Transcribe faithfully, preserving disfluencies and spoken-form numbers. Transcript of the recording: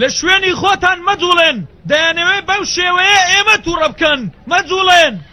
لە شوێنی خۆتان مەجوڵێن دەیانەوێ بەو شێوەیە ئێمە تووڕە بکەن مەجوڵێن